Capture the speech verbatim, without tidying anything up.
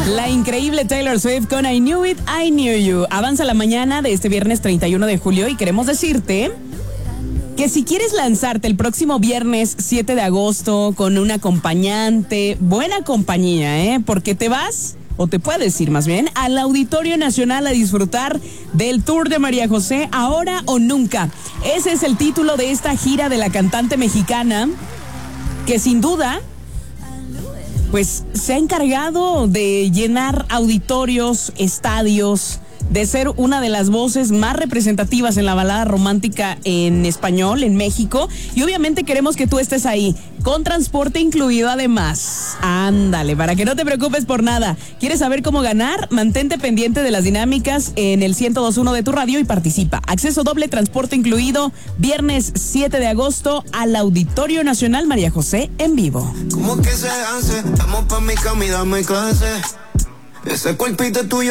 La increíble Taylor Swift con I Knew It, I Knew You. Avanza la mañana de este viernes treinta y uno de julio y queremos decirte que si quieres lanzarte el próximo viernes siete de agosto con un acompañante, buena compañía, ¿eh? Porque te vas, o te puedes ir más bien, al Auditorio Nacional a disfrutar del Tour de María José, ahora o nunca. Ese es el título de esta gira de la cantante mexicana, que sin duda, pues se ha encargado de llenar auditorios, estadios, de ser una de las voces más representativas en la balada romántica en español en México. Y obviamente queremos que tú estés ahí, con transporte incluido además. Ándale, para que no te preocupes por nada. ¿Quieres saber cómo ganar? Mantente pendiente de las dinámicas en el ciento dos punto uno de tu radio y participa. Acceso doble, transporte incluido, viernes siete de agosto al Auditorio Nacional María José en vivo. ¿Cómo que se hace? Vamos pa' mi cama y dame clase. Ese cuerpito tuyo